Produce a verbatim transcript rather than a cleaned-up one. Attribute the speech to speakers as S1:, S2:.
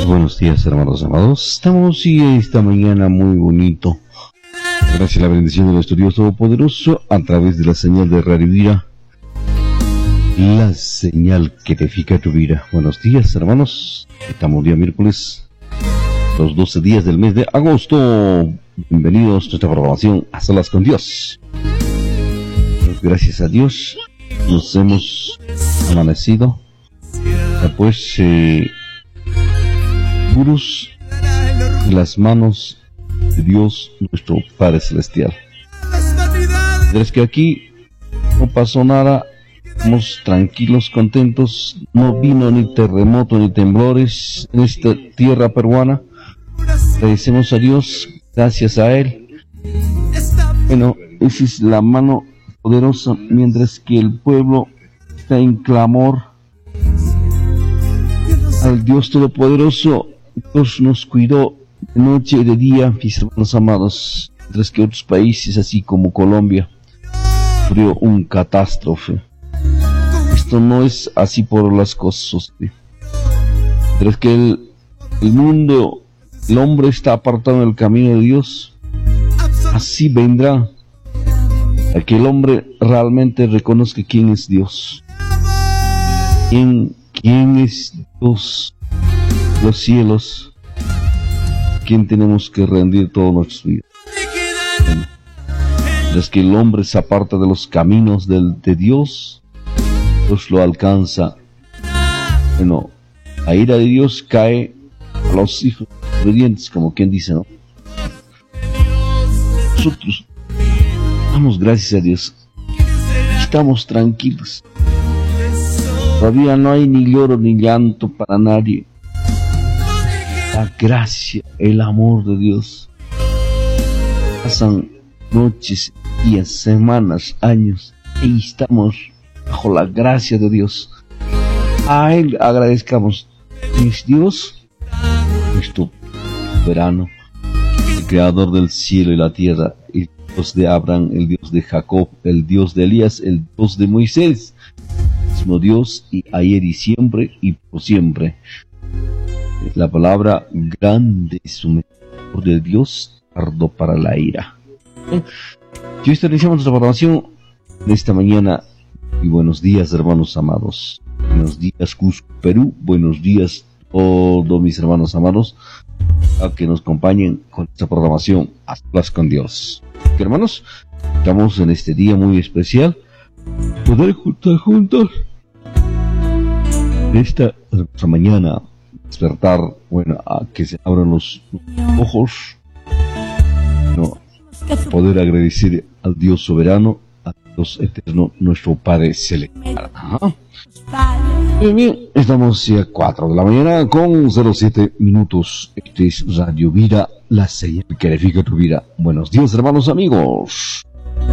S1: Buenos días, hermanos amados. Estamos y esta mañana muy bonito. Gracias a la bendición de nuestro Dios Todopoderoso a través de la señal de Radio Vida, la señal que edifica tu vida. Buenos días, hermanos. Estamos día miércoles, los doce días del mes de agosto. Bienvenidos a nuestra programación A Solas con Dios. Pues gracias a Dios nos hemos amanecido pues eh, puros en las manos de Dios nuestro Padre Celestial. Desde que aquí no pasó nada, estamos tranquilos, contentos, no vino ni terremoto ni temblores en esta tierra peruana. Agradecemos a Dios, gracias a Él. Bueno, esa es la mano poderosa, mientras que el pueblo está en clamor al Dios Todopoderoso. Dios nos cuidó de noche y de día, mis hermanos amados, mientras que otros países, así como Colombia, sufrió un catástrofe. Esto no es así por las cosas, ¿sí? Mientras que el, el mundo, el hombre está apartado del camino de Dios, así vendrá a que el hombre realmente reconozca quién es Dios. ¿Quién, quién es Dios? Los cielos, ¿quién tenemos que rendir todas nuestras vidas? Bueno, es que el hombre se aparta de los caminos del, de Dios, Dios lo alcanza. Bueno, la ira de Dios cae a los hijos obedientes, como quien dice, ¿no? Nosotros damos gracias a Dios, estamos tranquilos, todavía no hay ni lloro ni llanto para nadie. La gracia, el amor de Dios. Pasan noches, días, semanas, años, y estamos bajo la gracia de Dios. A Él agradezcamos. Es Dios, nuestro soberano, el creador del cielo y la tierra, el Dios de Abraham, el Dios de Jacob, el Dios de Elías, el Dios de Moisés, el mismo Dios, y ayer y siempre y por siempre. La palabra grande es un amor de Dios, tardo para la ira. Y hoy iniciamos nuestra programación de esta mañana. Y buenos días, hermanos amados. Buenos días, Cusco, Perú. Buenos días, todos mis hermanos amados, a que nos acompañen con esta programación A Solas con Dios. ¿Qué, hermanos? Estamos en este día muy especial, poder juntar juntos esta hermosa mañana. Despertar, bueno, a que se abran los ojos, no, poder agradecer al Dios soberano, al Dios eterno, nuestro Padre Celestial. Ajá. Bien, bien, estamos ya a cuatro de la mañana con cero siete minutos. Este es Radio Vida, la señal que edifica tu vida. Buenos días, hermanos amigos.